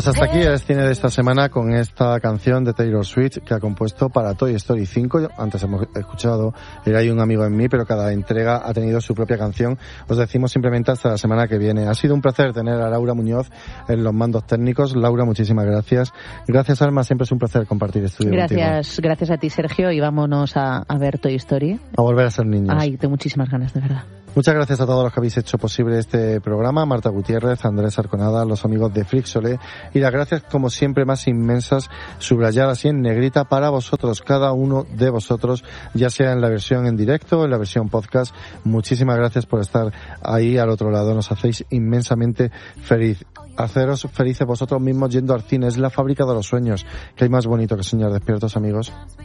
Pues hasta aquí el cine de esta semana con esta canción de Taylor Swift que ha compuesto para Toy Story 5. Antes hemos escuchado Era hay un amigo en mí, pero cada entrega ha tenido su propia canción. Os decimos simplemente hasta la semana que viene. Ha sido un placer tener a Laura Muñoz en los mandos técnicos. Laura, muchísimas gracias. Gracias, Alma, siempre es un placer compartir estudio contigo. Gracias a ti, Sergio, y vámonos a ver Toy Story. A volver a ser niños. Ay, tengo muchísimas ganas, de verdad. Muchas gracias a todos los que habéis hecho posible este programa, Marta Gutiérrez, Andrés Arconada, los amigos de Flixolé, y las gracias como siempre más inmensas, subrayadas así en negrita para vosotros, cada uno de vosotros, ya sea en la versión en directo o en la versión podcast. Muchísimas gracias por estar ahí al otro lado, nos hacéis inmensamente feliz. Haceros felices vosotros mismos yendo al cine, es la fábrica de los sueños. ¿Qué hay más bonito que soñar despiertos, amigos?